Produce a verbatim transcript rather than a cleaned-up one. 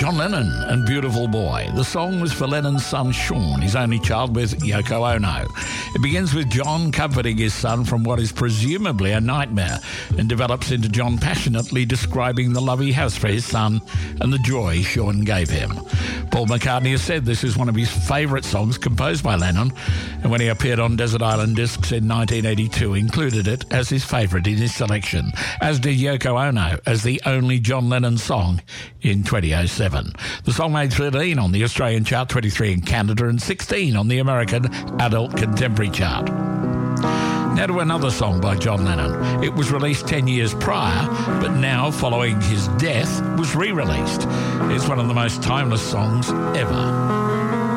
John Lennon and Beautiful Boy. The song was for Lennon's son Sean, his only child with Yoko Ono. It begins with John comforting his son from what is presumably a nightmare and develops into John passionately describing the love he has for his son and the joy Sean gave him. Paul McCartney has said this is one of his favourite songs composed by Lennon, and when he appeared on Desert Island Discs in nineteen eighty-two, included it as his favourite in his selection, as did Yoko Ono as the only John Lennon song in twenty oh seven. The song made thirteen on the Australian chart, twenty-three in Canada, and sixteen on the American Adult Contemporary chart. Now to another song by John Lennon. It was released ten years prior, but now, following his death, was re-released. It's one of the most timeless songs ever.